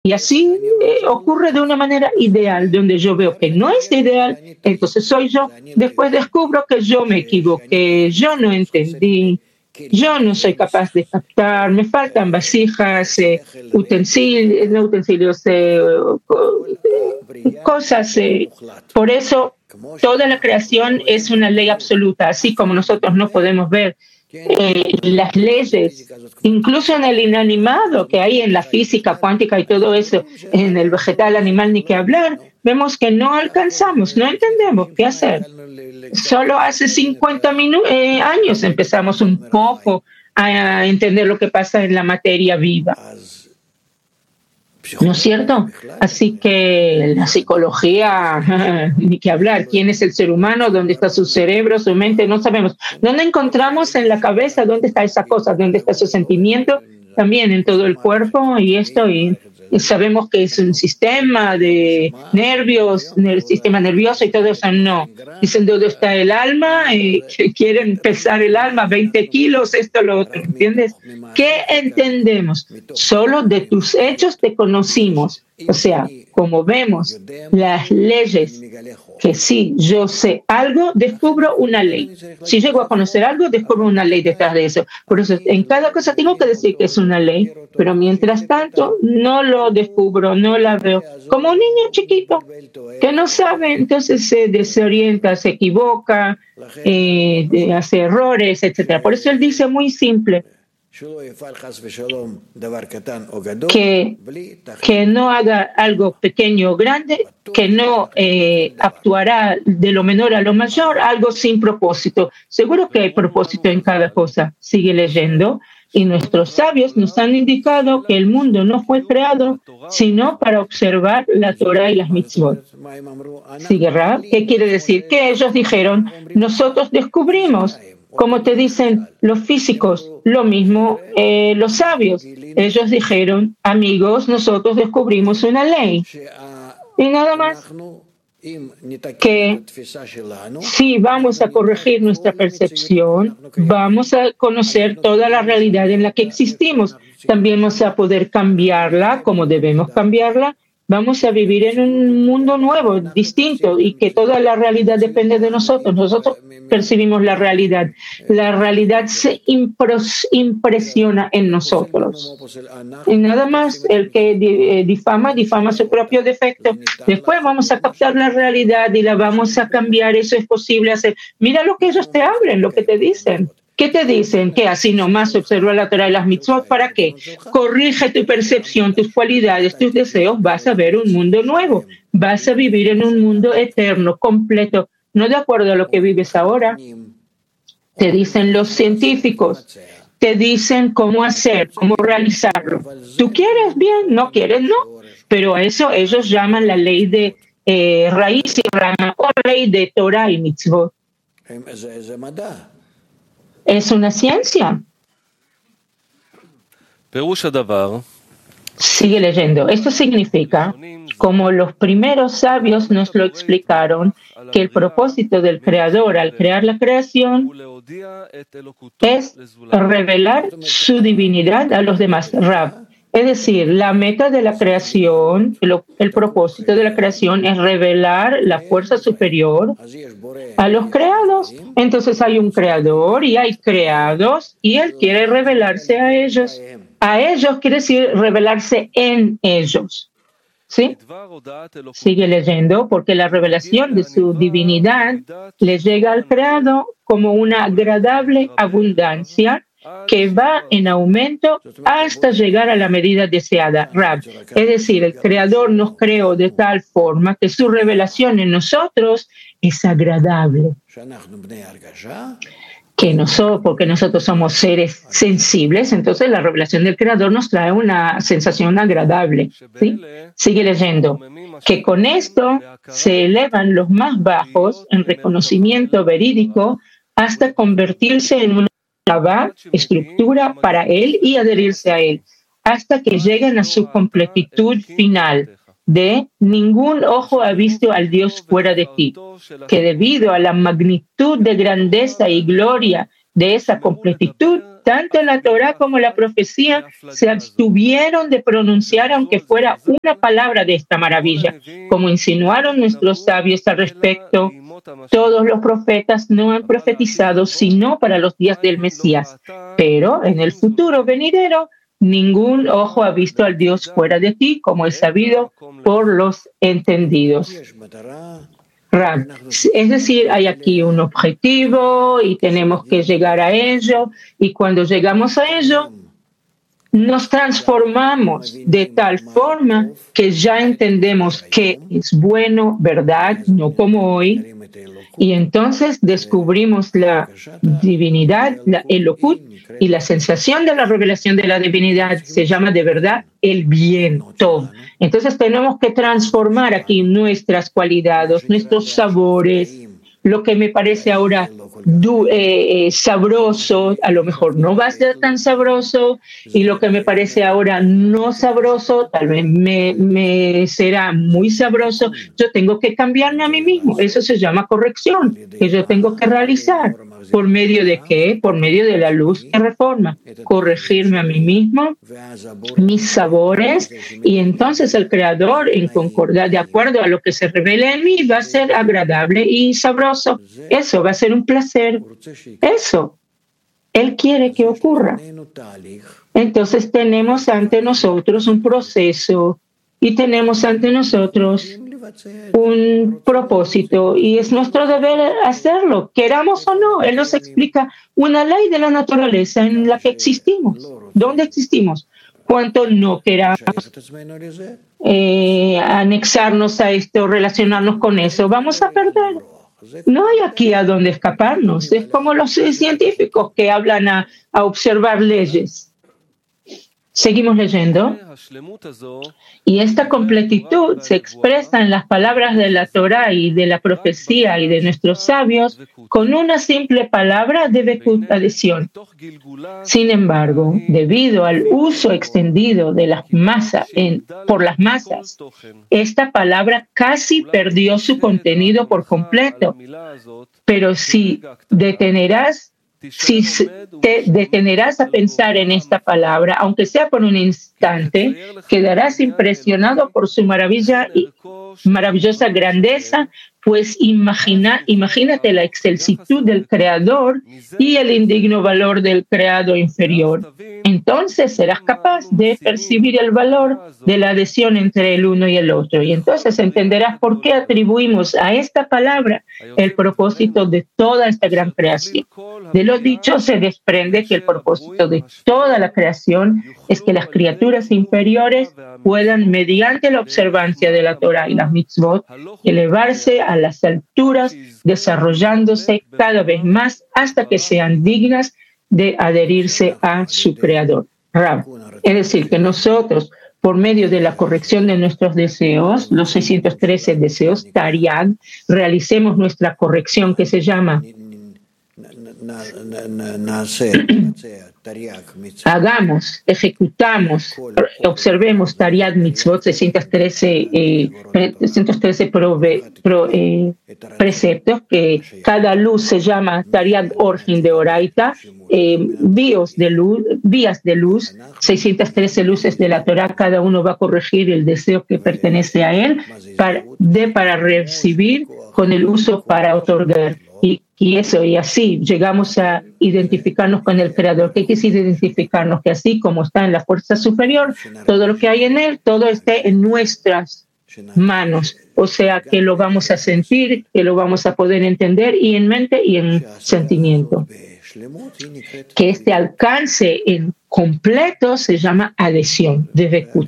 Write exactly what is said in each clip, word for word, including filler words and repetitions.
Y así eh, ocurre de una manera ideal, donde yo veo que no es ideal, entonces soy yo. Después descubro que yo me equivoqué, yo no entendí, yo no soy capaz de captar, me faltan vasijas, eh, utensilios, no utensilios, eh, cosas. Eh, por eso toda la creación es una ley absoluta, así como nosotros no podemos ver Eh, las leyes, incluso en el inanimado que hay en la física cuántica y todo eso, en el vegetal, animal, ni que hablar, vemos que no alcanzamos, no entendemos qué hacer. Solo hace cincuenta minu- eh, años empezamos un poco a entender lo que pasa en la materia viva. ¿No es cierto? Así que la psicología, ni que hablar, quién es el ser humano, dónde está su cerebro, su mente, no sabemos. ¿Dónde encontramos en la cabeza? ¿Dónde está esa cosa? ¿Dónde está su sentimiento? También en todo el cuerpo y esto, y, y sabemos que es un sistema de nervios, el sistema nervioso y todo eso, no. Dicen, ¿dónde está el alma? Y que quieren pesar el alma, veinte kilos, esto, lo otro, ¿entiendes? ¿Qué entendemos? Solo de tus hechos te conocimos. O sea, como vemos las leyes, que si yo sé algo, descubro una ley. Si llego a conocer algo, descubro una ley detrás de eso. Por eso, en cada cosa tengo que decir que es una ley, pero mientras tanto no lo descubro, no la veo. Como un niño chiquito que no sabe, entonces se desorienta, se equivoca, eh, hace errores, etcétera. Por eso él dice muy simple, que, que no haga algo pequeño o grande, que no eh, actuará de lo menor a lo mayor, algo sin propósito. Seguro que hay propósito en cada cosa. Sigue leyendo. Y nuestros sabios nos han indicado que el mundo no fue creado sino para observar la Torah y las mitzvot. Sigue Rab. ¿Qué quiere decir? Que ellos dijeron, nosotros descubrimos. Como te dicen los físicos, lo mismo eh, los sabios. Ellos dijeron, amigos, nosotros descubrimos una ley. Y nada más que si vamos a corregir nuestra percepción, vamos a conocer toda la realidad en la que existimos. También vamos a poder cambiarla como debemos cambiarla. Vamos a vivir en un mundo nuevo, distinto, y que toda la realidad depende de nosotros. Nosotros percibimos la realidad. La realidad se impros, impresiona en nosotros. Y nada más, el que difama, difama su propio defecto. Después vamos a captar la realidad y la vamos a cambiar. Eso es posible hacer. Mira lo que ellos te hablan, lo que te dicen. ¿Qué te dicen? Que así nomás observa la Torah y las mitzvot. ¿Para qué? Corrige tu percepción, tus cualidades, tus deseos. Vas a ver un mundo nuevo. Vas a vivir en un mundo eterno, completo. No de acuerdo a lo que vives ahora. Te dicen los científicos. Te dicen cómo hacer, cómo realizarlo. ¿Tú quieres? Bien. ¿No quieres? No. Pero a eso ellos llaman la ley de eh, raíz y rama o ley de Torah y mitzvot. Es una ciencia. Sigue leyendo. Esto significa, como los primeros sabios nos lo explicaron, que el propósito del Creador al crear la creación es revelar su divinidad a los demás. Rab. Es decir, la meta de la creación, el, el propósito de la creación es revelar la fuerza superior a los creados. Entonces hay un creador y hay creados y él quiere revelarse a ellos. A ellos quiere decir revelarse en ellos. ¿Sí? Sigue leyendo, porque la revelación de su divinidad le llega al creado como una agradable abundancia que va en aumento hasta llegar a la medida deseada. Rab. Es decir, el Creador nos creó de tal forma que su revelación en nosotros es agradable. Que nosotros, porque nosotros somos seres sensibles, entonces la revelación del Creador nos trae una sensación agradable. ¿Sí? Sigue leyendo. Que con esto se elevan los más bajos en reconocimiento verídico hasta convertirse en una estructura para él y adherirse a él, hasta que lleguen a su completitud final de ningún ojo ha visto al Dios fuera de ti, que debido a la magnitud de grandeza y gloria de esa completitud, tanto la Torá como la profecía se abstuvieron de pronunciar aunque fuera una palabra de esta maravilla, como insinuaron nuestros sabios al respecto. Todos los profetas no han profetizado sino para los días del Mesías, pero en el futuro venidero ningún ojo ha visto al Dios fuera de ti, como es sabido por los entendidos. Rab. Es decir, hay aquí un objetivo y tenemos que llegar a ello, y cuando llegamos a ello, nos transformamos de tal forma que ya entendemos que es bueno, verdad, no como hoy, y entonces descubrimos la divinidad, la Elokut, y la sensación de la revelación de la divinidad se llama de verdad el bien, todo. Entonces tenemos que transformar aquí nuestras cualidades, nuestros sabores. Lo que me parece ahora du, eh, eh, sabroso, a lo mejor no va a ser tan sabroso, y lo que me parece ahora no sabroso, tal vez me, me será muy sabroso. Yo tengo que cambiarme a mí mismo. Eso se llama corrección, que yo tengo que realizar. ¿Por medio de qué? Por medio de la luz que reforma. Corregirme a mí mismo, mis sabores, y entonces el Creador, en concordancia, de acuerdo a lo que se revela en mí, va a ser agradable y sabroso. Eso va a ser un placer. Eso Él quiere que ocurra. Entonces tenemos ante nosotros un proceso y tenemos ante nosotros un propósito, y es nuestro deber hacerlo, queramos o no. Él nos explica una ley de la naturaleza en la que existimos. ¿Dónde existimos? Cuanto no queramos eh, anexarnos a esto, relacionarnos con eso, vamos a perder. No hay aquí a dónde escaparnos. Es como los científicos que hablan a, a observar leyes. Seguimos leyendo. Y esta completitud se expresa en las palabras de la Torá y de la profecía y de nuestros sabios con una simple palabra de Bekut, adhesión. Sin embargo, debido al uso extendido de las masas en, por las masas, esta palabra casi perdió su contenido por completo. Pero si detenerás Si te detenerás a pensar en esta palabra, aunque sea por un instante, quedarás impresionado por su maravilla y maravillosa grandeza, pues imagina, imagínate la excelsitud del Creador y el indigno valor del creado inferior. Entonces serás capaz de percibir el valor de la adhesión entre el uno y el otro. Y entonces entenderás por qué atribuimos a esta palabra el propósito de toda esta gran creación. De lo dicho se desprende que el propósito de toda la creación es que las criaturas inferiores puedan, mediante la observancia de la Torá y las mitzvot, elevarse a las alturas, desarrollándose cada vez más hasta que sean dignas de adherirse a su Creador. Rab. Es decir, que nosotros, por medio de la corrección de nuestros deseos, los seiscientos trece deseos, Tariag, realicemos nuestra corrección que se llama hagamos, ejecutamos, observemos Tariag Mitzvot, seiscientos trece, eh, seiscientos trece prove, pro, eh, preceptos, que cada luz se llama Tariag Orhin de Oraita, eh, vías de luz, vías de luz, seiscientos trece luces de la Torah, cada uno va a corregir el deseo que pertenece a él para, de para recibir con el uso para otorgar. Y, y eso, y así llegamos a identificarnos con el Creador. ¿Qué quiere identificarnos? Que así como está en la fuerza superior, todo lo que hay en Él, todo esté en nuestras manos. O sea, que lo vamos a sentir, que lo vamos a poder entender, y en mente y en sentimiento. Que este alcance en completo se llama adhesión de Bekut.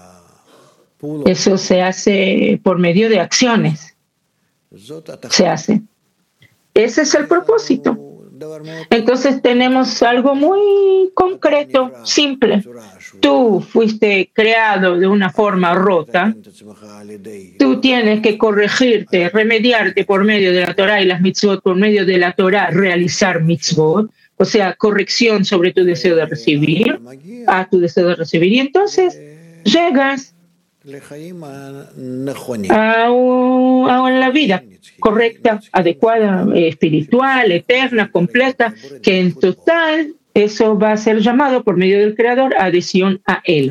Eso se hace por medio de acciones. Se hace. Ese es el propósito. Entonces tenemos algo muy concreto, simple. Tú fuiste creado de una forma rota. Tú tienes que corregirte, remediarte por medio de la Torá y las mitzvot, por medio de la Torá realizar mitzvot, o sea, corrección sobre tu deseo de recibir, a tu deseo de recibir. Y entonces llegas a, un, a la vida correcta, adecuada, espiritual, eterna, completa, que en total eso va a ser llamado por medio del Creador a adhesión a Él.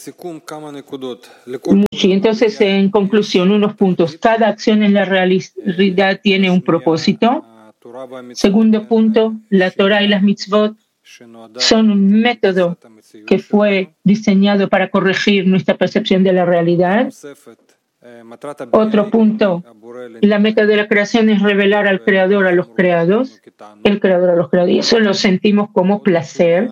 Y entonces, en conclusión, unos puntos. Cada acción en la realidad tiene un propósito. Segundo punto, la Torah y las mitzvot son un método que fue diseñado para corregir nuestra percepción de la realidad. Otro punto, la meta de la creación es revelar al Creador a los creados, el Creador a los creados, y eso lo sentimos como placer.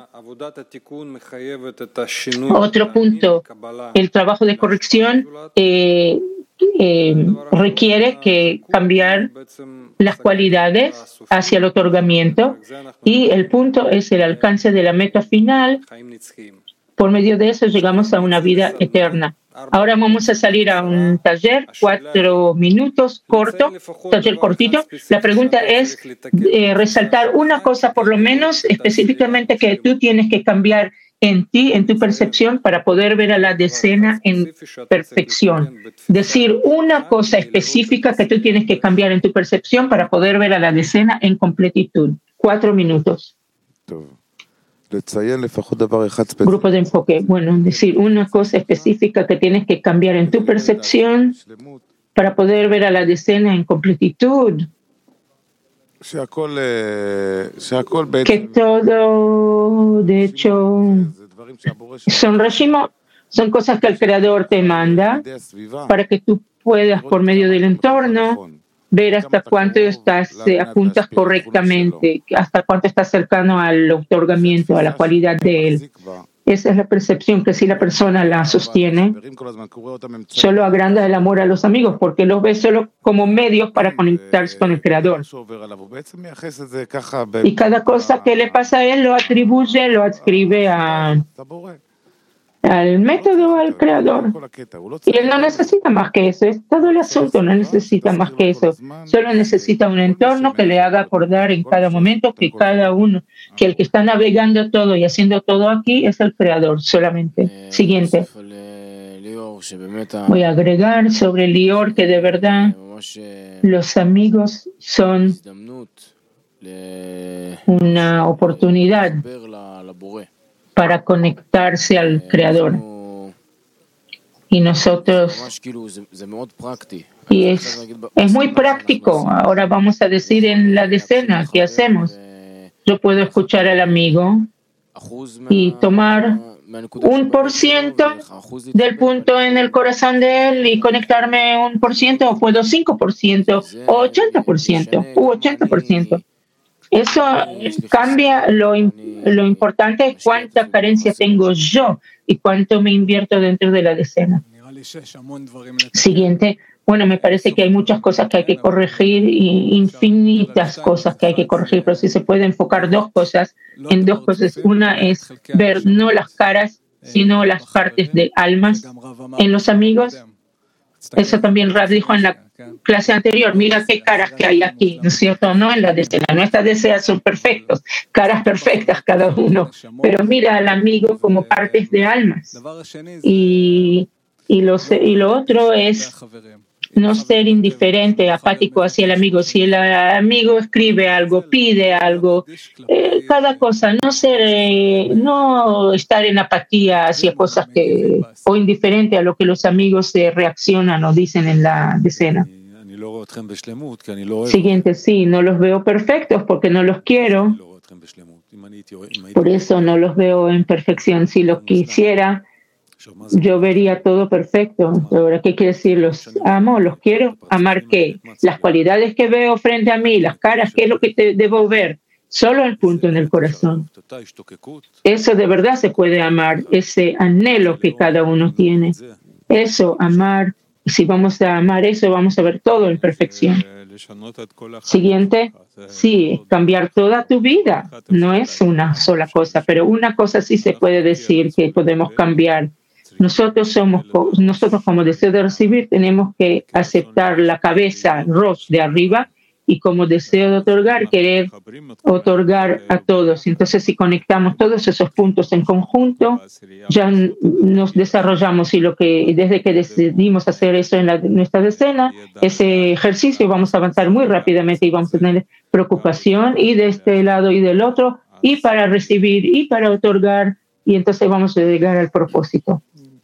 Otro punto, el trabajo de corrección eh, eh, requiere que cambiar las cualidades hacia el otorgamiento, y el punto es el alcance de la meta final. Por medio de eso llegamos a una vida eterna. Ahora vamos a salir a un taller, cuatro minutos, corto, taller cortito. La pregunta es eh, resaltar una cosa por lo menos específicamente que tú tienes que cambiar en ti, en tu percepción, para poder ver a la decena en perfección. Decir una cosa específica que tú tienes que cambiar en tu percepción para poder ver a la decena en completitud. Cuatro minutos. Grupo de enfoque. Bueno, decir una cosa específica que tienes que cambiar en tu percepción para poder ver a la decena en completitud. Que todo, de hecho, son reshimot, son cosas que el Creador te manda para que tú puedas, por medio del entorno, ver hasta cuánto estás, eh, apuntas correctamente, hasta cuánto estás cercano al otorgamiento, a la cualidad de él. Esa es la percepción que si la persona la sostiene, solo agranda el amor a los amigos, porque los ve solo como medios para conectarse con el Creador. Y cada cosa que le pasa a él lo atribuye, lo adscribe a, al método, al Creador. Y él no necesita más que eso, es todo el asunto, no necesita más que eso. Solo necesita un entorno que le haga acordar en cada momento que cada uno, que el que está navegando todo y haciendo todo aquí es el Creador solamente. Siguiente. Voy a agregar sobre Lior que de verdad los amigos son una oportunidad para conectarse al Creador. Y nosotros, y es, es muy práctico. Ahora vamos a decir en la decena, ¿qué hacemos? Yo puedo escuchar al amigo y tomar un por ciento del punto en el corazón de él y conectarme un por ciento, o puedo cinco por ciento, o ochenta por ciento, u ochenta por ciento. Eso cambia. Lo, lo importante es cuánta carencia tengo yo y cuánto me invierto dentro de la decena. Siguiente. Bueno, me parece que hay muchas cosas que hay que corregir, y infinitas cosas que hay que corregir, pero si se puede enfocar dos cosas en dos cosas. Una es ver no las caras, sino las partes de almas en los amigos. Eso también Rav dijo en la clase anterior. Mira qué caras que hay aquí, ¿no es cierto? No en la decena. Nuestras deseas son perfectos, caras perfectas cada uno. Pero mira al amigo como partes de almas. Y, y, lo, y lo otro es no ser indiferente, apático hacia el amigo. Si el amigo escribe algo, pide algo, eh, cada cosa, no ser, eh, no estar en apatía hacia cosas que, o indiferente a lo que los amigos eh, reaccionan o dicen en la decena. Siguiente, sí, no los veo perfectos porque no los quiero. Por eso no los veo en perfección. Si los quisiera, yo vería todo perfecto. Ahora, ¿qué quiere decir? Los amo, los quiero. ¿Amar qué? Las cualidades que veo frente a mí, las caras, ¿qué es lo que te debo ver? Solo el punto en el corazón. Eso de verdad se puede amar, ese anhelo que cada uno tiene. Eso, amar. Si vamos a amar eso, vamos a ver todo en perfección. Siguiente. Sí, cambiar toda tu vida. No es una sola cosa, pero una cosa sí se puede decir que podemos cambiar. Nosotros somos, nosotros como deseo de recibir, tenemos que aceptar la cabeza, Rosh, de arriba, y como deseo de otorgar, querer otorgar a todos. Entonces, si conectamos todos esos puntos en conjunto, ya nos desarrollamos, y lo que desde que decidimos hacer eso en la, nuestra decena, ese ejercicio, vamos a avanzar muy rápidamente y vamos a tener preocupación, y de este lado y del otro, y para recibir y para otorgar, y entonces vamos a llegar al propósito.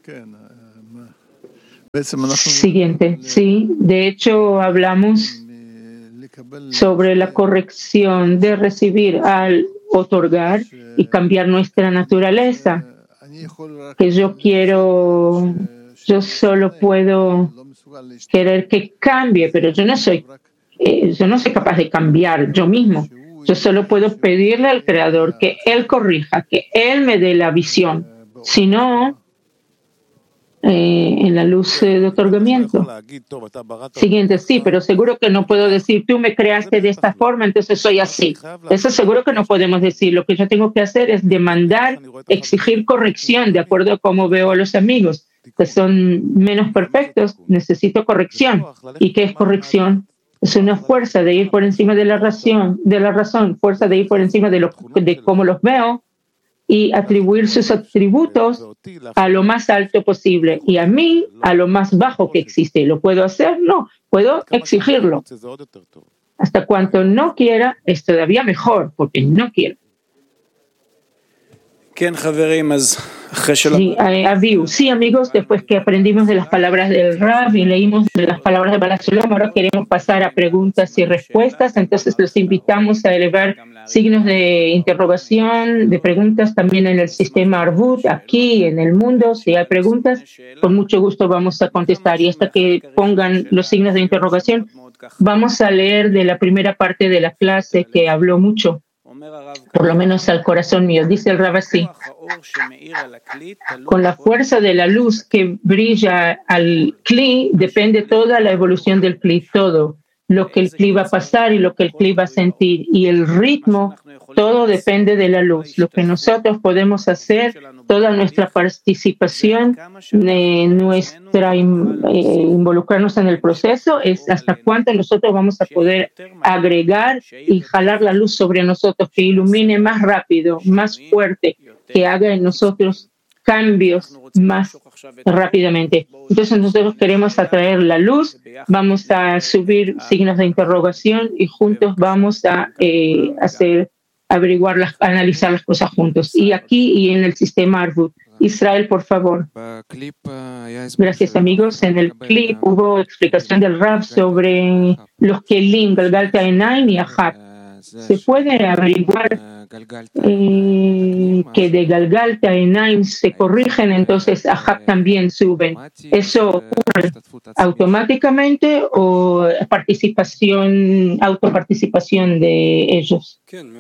Siguiente, sí, de hecho hablamos sobre la corrección de recibir al otorgar y cambiar nuestra naturaleza, que yo quiero, yo solo puedo querer que cambie, pero yo no soy, eh, yo no soy capaz de cambiar yo mismo. Yo solo puedo pedirle al Creador que Él corrija, que Él me dé la visión. Si no, eh, en la luz de otorgamiento. Siguiente, sí, pero seguro que no puedo decir, tú me creaste de esta forma, entonces soy así. Eso seguro que no podemos decir. Lo que yo tengo que hacer es demandar, exigir corrección, de acuerdo a cómo veo a los amigos, que son menos perfectos. Necesito corrección. ¿Y qué es corrección? Es una fuerza de ir por encima de la razón, de la razón, fuerza de ir por encima de, lo, de cómo los veo y atribuir sus atributos a lo más alto posible y a mí a lo más bajo que existe. ¿Lo puedo hacer? No, puedo exigirlo. Hasta cuanto no quiera, es todavía mejor, porque no quiero. Sí, Aviu. Sí, amigos, después que aprendimos de las palabras del Rab y leímos de las palabras de Baal Shalom, ahora queremos pasar a preguntas y respuestas. Entonces los invitamos a elevar signos de interrogación, de preguntas también en el sistema Arvut, aquí en el mundo. Si hay preguntas, con mucho gusto vamos a contestar. Y hasta que pongan los signos de interrogación, vamos a leer de la primera parte de la clase que habló mucho, por lo menos al corazón mío. Dice el Rab así: con la fuerza de la luz que brilla al Kli depende toda la evolución del Kli, todo lo que el Kli va a pasar y lo que el Kli va a sentir, y el ritmo, todo depende de la luz. Lo que nosotros podemos hacer, toda nuestra participación, eh, nuestra eh, involucrarnos en el proceso, es hasta cuánto nosotros vamos a poder agregar y jalar la luz sobre nosotros, que ilumine más rápido, más fuerte, que haga en nosotros cambios más rápidamente. Entonces nosotros queremos atraer la luz, vamos a subir signos de interrogación y juntos vamos a eh, hacer, averiguar, las, analizar las cosas juntos. Y aquí y en el sistema Arvut. Israel, por favor. Gracias, amigos. En el clip hubo explicación del Rab sobre los Kelim, Galgalta Enaim y Ahab. Se puede averiguar eh, que de Galgalta Enaim se corrigen, entonces Ahab también suben. ¿Eso ocurre automáticamente o participación, autoparticipación de ellos?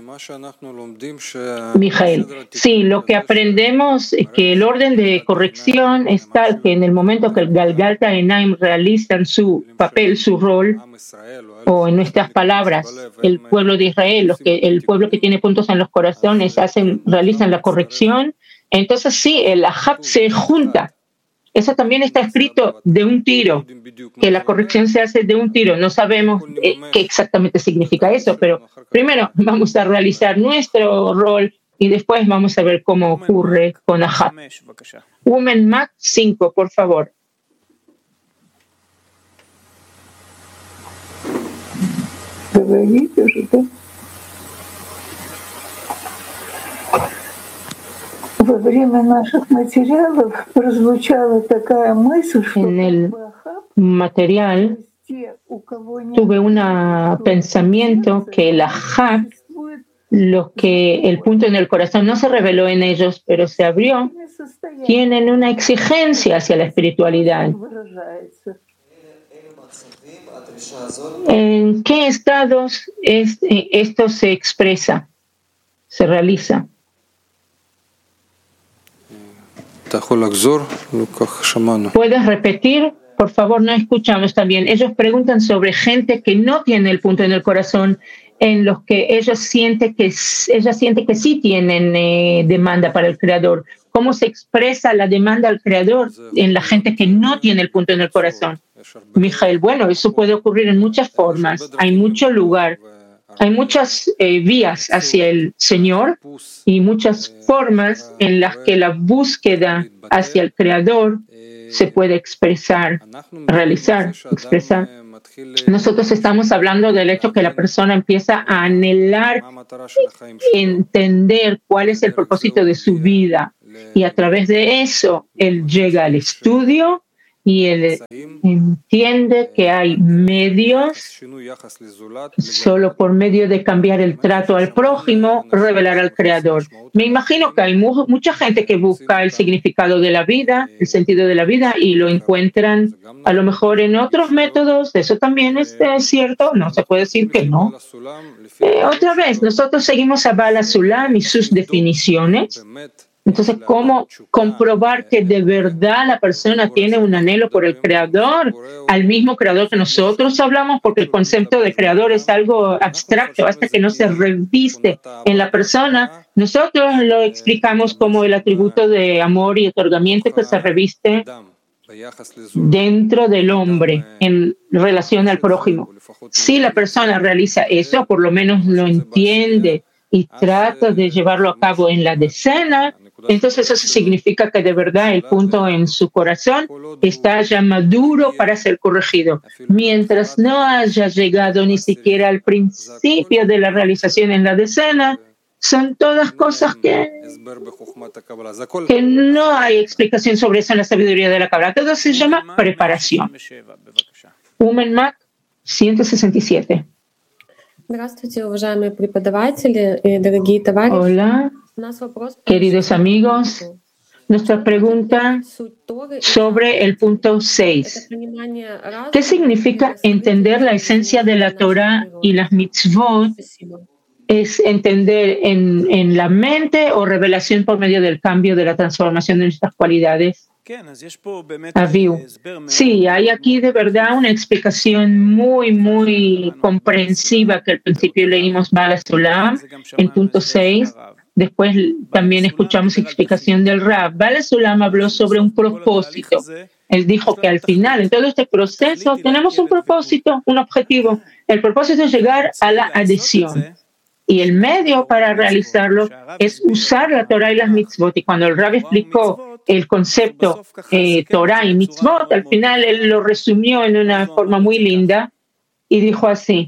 Mijael, sí, lo que aprendemos es que el orden de corrección está que en el momento que el Galgalta Enaim realizan su papel, su rol, o en nuestras palabras, el pueblo de Israel, los que, el pueblo que tiene puntos en los corazones, hacen, realizan la corrección, entonces sí, el Ahab se junta. Eso también está escrito de un tiro, que la corrección se hace de un tiro. No sabemos eh, qué exactamente significa eso, pero primero vamos a realizar nuestro rol y después vamos a ver cómo ocurre con Ahab. Women Mac cinco, por favor. En el material tuve un pensamiento que el Ahab, lo que el punto en el corazón no se reveló en ellos, pero se abrió, tienen una exigencia hacia la espiritualidad. ¿En qué estados es, esto se expresa, se realiza? ¿Puedes repetir? Por favor, no escuchamos también. Ellos preguntan sobre gente que no tiene el punto en el corazón, en los que ellos sienten que, ella siente que sí tienen eh, demanda para el Creador. ¿Cómo se expresa la demanda al Creador en la gente que no tiene el punto en el corazón? Mijael, bueno, eso puede ocurrir en muchas formas. Hay mucho lugar, hay muchas eh, vías hacia el Señor y muchas formas en las que la búsqueda hacia el Creador se puede expresar, realizar, expresar. Nosotros estamos hablando del hecho que la persona empieza a anhelar entender cuál es el propósito de su vida y a través de eso él llega al estudio y él entiende que hay medios, solo por medio de cambiar el trato al prójimo, revelar al Creador. Me imagino que hay mu- mucha gente que busca el significado de la vida, el sentido de la vida, y lo encuentran a lo mejor en otros métodos. Eso también es eh, cierto, no se puede decir que no. Eh, otra vez, nosotros seguimos a Bala Sulam y sus definiciones. Entonces, ¿cómo comprobar que de verdad la persona tiene un anhelo por el Creador, al mismo Creador que nosotros hablamos? Porque el concepto de Creador es algo abstracto, hasta que no se reviste en la persona. Nosotros lo explicamos como el atributo de amor y otorgamiento que se reviste dentro del hombre en relación al prójimo. Si la persona realiza eso, por lo menos lo entiende y trata de llevarlo a cabo en la decena, entonces eso significa que de verdad el punto en su corazón está ya maduro para ser corregido. Mientras no haya llegado ni siquiera al principio de la realización en la decena, son todas cosas que, que no hay explicación sobre eso en la sabiduría de la Kabbalah. Todo se llama preparación. Umen Mac ciento sesenta y siete. Hola, queridos amigos. Nuestra pregunta sobre el punto seis. ¿Qué significa entender la esencia de la Torah y las mitzvot? ¿Es entender en, en la mente o revelación por medio del cambio de la transformación de nuestras cualidades? Aviu. Sí, hay aquí de verdad una explicación muy, muy comprensiva que al principio leímos Bala Sulam en punto seis. Después también escuchamos explicación del Rab. Bala Sulam habló sobre un propósito. Él dijo que al final, en todo este proceso, tenemos un propósito, un objetivo. El propósito es llegar a la adhesión. Y el medio para realizarlo es usar la Torah y las mitzvot. Y cuando el Rab explicó el concepto eh, Torah y mitzvot, al final él lo resumió en una forma muy linda y dijo así: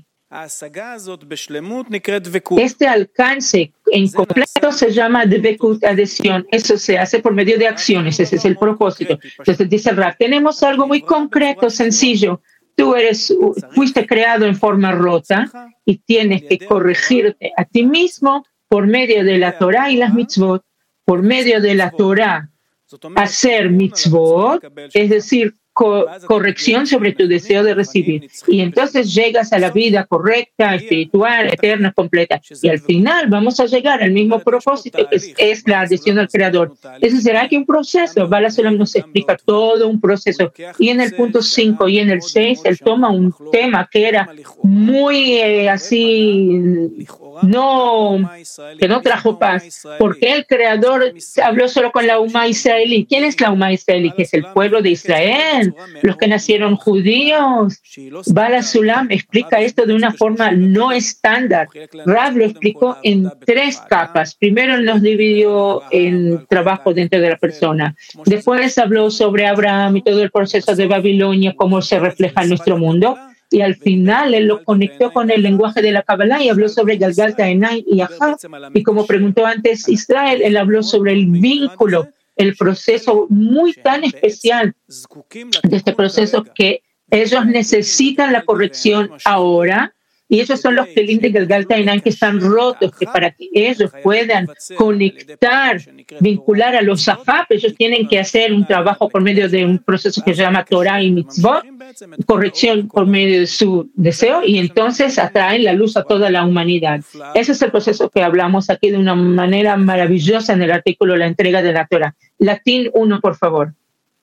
este alcance en completo se llama dvekut, adhesión. Eso se hace por medio de acciones, ese es el propósito. Entonces dice el Rab, tenemos algo muy concreto, sencillo. Tú eres, fuiste creado en forma rota y tienes que corregirte a ti mismo por medio de la Torah y las mitzvot. Por medio de la Torah, hacer mitzvot, es decir, co- corrección sobre tu deseo de recibir. Y entonces llegas a la vida correcta, espiritual, eterna, completa. Y al final vamos a llegar al mismo propósito, que es, es la adhesión al Creador. Eso será que un proceso, Bala Sulam nos explica todo un proceso. Y en el punto cinco y en el seis, él toma un tema que era muy eh, así, no, que no trajo paz, porque el Creador habló solo con la Umma israelí. ¿Quién es la Umma israelí? Que es el pueblo de Israel, los que nacieron judíos. Bala Sulam explica esto de una forma no estándar. Rab lo explicó en tres capas. Primero él nos dividió en trabajo dentro de la persona. Después habló sobre Abraham y todo el proceso de Babilonia, cómo se refleja en nuestro mundo. Y al final él lo conectó con el lenguaje de la Kabbalah y habló sobre Galgalta Enay y Ajá. Y como preguntó antes Israel, él habló sobre el vínculo, el proceso muy tan especial de este proceso que ellos necesitan la corrección ahora. Y ellos son los Kelim de Galgalta Enay que están rotos, que para que ellos puedan conectar, vincular a los Sahab, ellos tienen que hacer un trabajo por medio de un proceso que se llama Torah y Mitzvot, corrección por medio de su deseo, y entonces atraen la luz a toda la humanidad. Ese es el proceso que hablamos aquí de una manera maravillosa en el artículo La entrega de la Torah. Latín uno, por favor.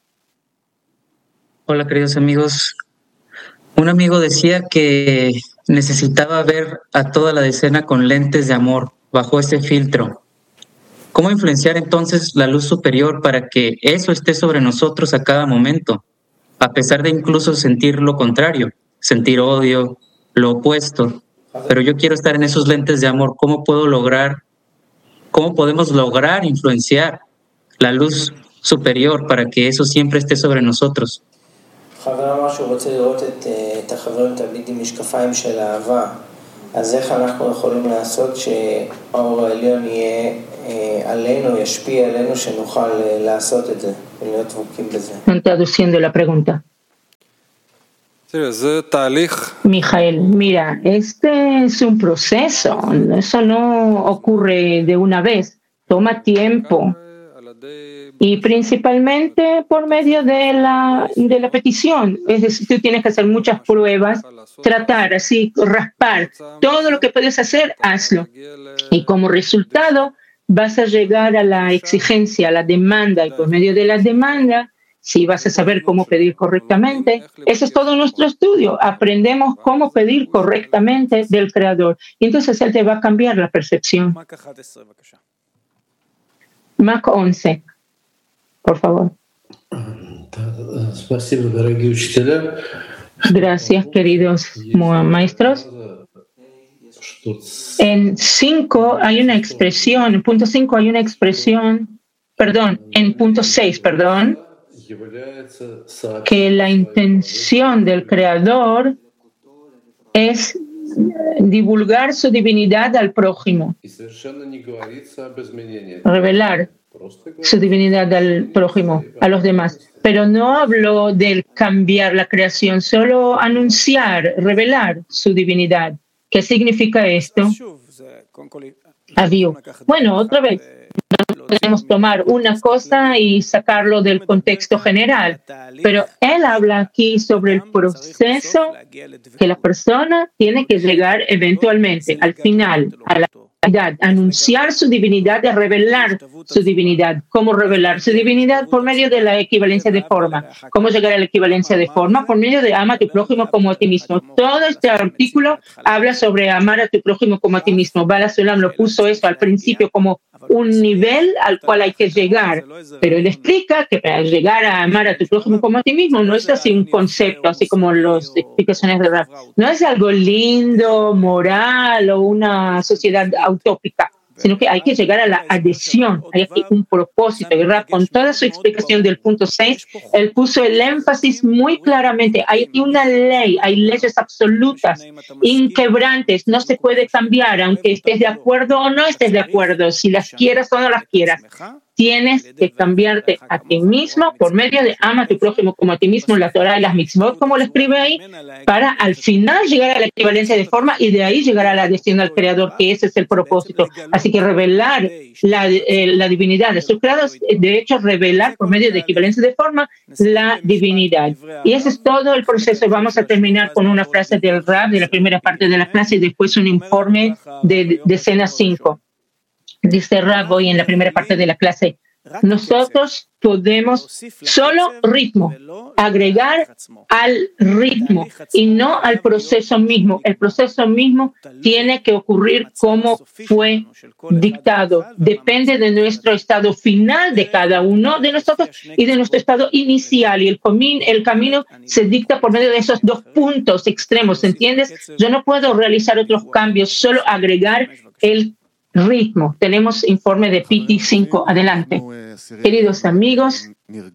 Hola, queridos amigos. Un amigo decía que necesitaba ver a toda la decena con lentes de amor, bajo ese filtro. ¿Cómo influenciar entonces la luz superior para que eso esté sobre nosotros a cada momento, a pesar de incluso sentir lo contrario, sentir odio, lo opuesto? Pero yo quiero estar en esos lentes de amor. ¿Cómo puedo lograr, cómo podemos lograr influenciar la luz superior para que eso siempre esté sobre nosotros. אז איך אנחנו יכולים לעשות שהאור העליון יהיה עלינו, ישפיע עלינו, שנוכל לעשות את זה ולהיות דבוקים בזה? Traduciendo la pregunta. Mijael, mira, este es un proceso, eso no ocurre de una vez, toma tiempo. Y principalmente por medio de la, de la petición. Es decir, tú tienes que hacer muchas pruebas, tratar así, raspar. Todo lo que puedes hacer, hazlo. Y como resultado, vas a llegar a la exigencia, a la demanda. Y por medio de la demanda, si vas a saber cómo pedir correctamente, ese es todo nuestro estudio. Aprendemos cómo pedir correctamente del Creador. Y entonces Él te va a cambiar la percepción. Mac once. Por favor. Gracias, queridos maestros. En cinco hay una expresión, en punto cinco hay una expresión, perdón, en punto seis, perdón, que la intención del Creador es divulgar su divinidad al prójimo, revelar su divinidad al prójimo, a los demás. Pero no habló del cambiar la creación, solo anunciar, revelar su divinidad. ¿Qué significa esto? Aviu. Bueno, otra vez, no podemos tomar una cosa y sacarlo del contexto general, pero él habla aquí sobre el proceso que la persona tiene que llegar eventualmente, al final, a la divinidad, anunciar su divinidad, de revelar su divinidad. ¿Cómo revelar su divinidad? Por medio de la equivalencia de forma. ¿Cómo llegar a la equivalencia de forma? Por medio de ama a tu prójimo como a ti mismo. Todo este artículo habla sobre amar a tu prójimo como a ti mismo. Bala Sulam lo puso eso al principio como un nivel al cual hay que llegar, pero él explica que para llegar a amar a tu prójimo como a ti mismo no es así un concepto, así como las explicaciones de Rab. No es algo lindo, moral o una sociedad utópica, sino que hay que llegar a la adhesión, hay aquí un propósito. Y Rab, con toda su explicación del punto seis, él puso el énfasis muy claramente. Hay aquí una ley, hay leyes absolutas, inquebrantes, no se puede cambiar, aunque estés de acuerdo o no estés de acuerdo, si las quieras o no las quieras. Tienes que cambiarte a ti mismo por medio de ama a tu prójimo como a ti mismo, la Torah y las mitzvot, como lo escribe ahí, para al final llegar a la equivalencia de forma y de ahí llegar a la adhesión al Creador, que ese es el propósito. Así que revelar la, eh, la divinidad de sus creados, de hecho, revelar por medio de equivalencia de forma la divinidad. Y ese es todo el proceso. Vamos a terminar con una frase del Rab de la primera parte de la clase y después un informe de, de escena cinco. Dice Rab hoy en la primera parte de la clase, nosotros podemos solo ritmo, agregar al ritmo y no al proceso mismo. El proceso mismo tiene que ocurrir como fue dictado. Depende de nuestro estado final de cada uno de nosotros y de nuestro estado inicial. Y el, comin, el camino se dicta por medio de esos dos puntos extremos, ¿entiendes? Yo no puedo realizar otros cambios, solo agregar el ritmo. Tenemos informe de P T cinco. Adelante. Queridos amigos,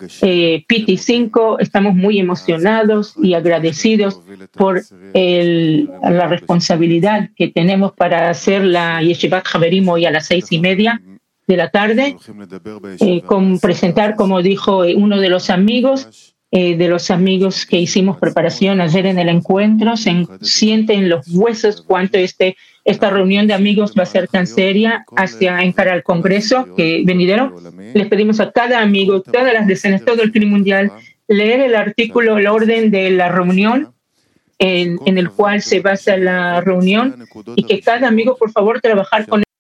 eh, P T cinco, estamos muy emocionados y agradecidos por el, la responsabilidad que tenemos para hacer la Yeshivat Haverim hoy a las seis y media de la tarde, eh, con presentar, como dijo uno de los amigos, Eh, de los amigos que hicimos preparación ayer en el encuentro, se sienten los huesos cuánto este, esta reunión de amigos va a ser tan seria hacia encarar al Congreso que venidero. Les pedimos a cada amigo, todas las decenas, todo el clima mundial, leer el artículo, el orden de la reunión en, en el cual se basa la reunión y que cada amigo, por favor, trabajar con